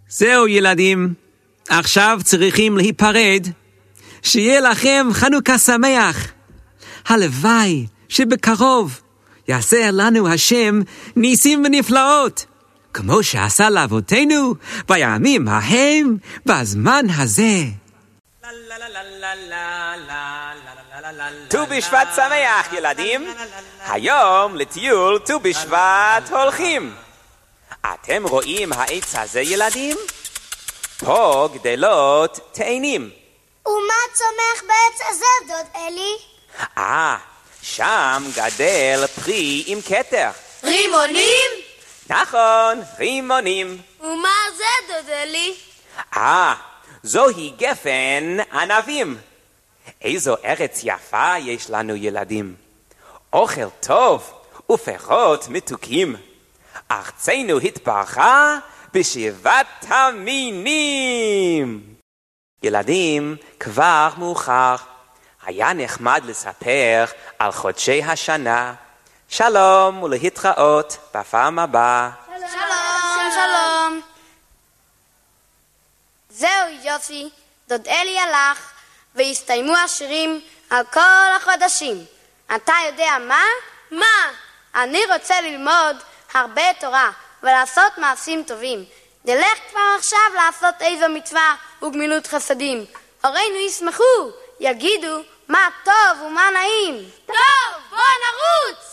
זהו ילדים, עכשיו צריכים להיפרד. שיהיה לכם חנוכה שמח. הלוואי שבקרוב יעשה לנו השם ניסים ונפלאות, כמו שעשה לאבותינו בימים ההם בזמן הזה. ט"ו בשבט שמח ילדים, היום לטיול ט"ו בשבט הולכים. אתם רואים העץ הזה ילדים? פה גדלות תאנים. ומה צומח בעץ הזה דוד אלי? שם גדל פרי עם כתר. רימונים? נכון, רימונים. ומה זה דוד אלי? זוהי גפן ענבים. איזו ארץ יפה יש לנו ילדים. אוכל טוב ופירות מתוקים. ארצנו התברכה בשבעת המינים. ילדים, כבר מאוחר. היה נחמד לספר על חודשי השנה. שלום ולהתראות בפעם הבאה. שלום, שלום. זהו יופי, דוד אלי הלך והסתיימו השירים על כל החודשים. אתה יודע מה? מה? אני רוצה ללמוד הרבה תורה ולעשות מעשים טובים. נלך כבר עכשיו לעשות איזו מצווה וגמילות חסדים. הורינו ישמחו, יגידו מה טוב ומה נעים. טוב, בוא נרוץ!